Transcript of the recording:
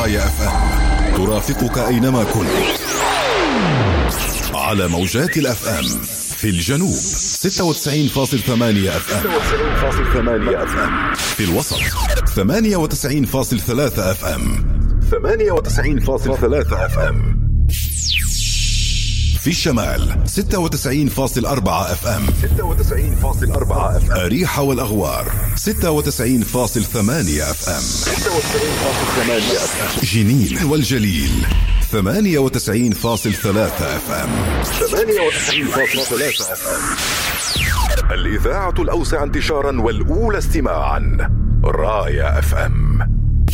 راية اف ام ترافقك اينما كنت على موجات الاف ام. في الجنوب 96.8 اف ام، في الوسط 98.3 اف ام، 98.3 اف ام، في الشمال 96.4 اف ام، 96.4 اف ام، أريحة والأغوار 96.8 اف ام، 96.8 اف ام، جنين والجليل 98.3 اف ام، 98.3 اف ام. الإذاعة الأوسع انتشارا والأولى استماعا، راية اف ام.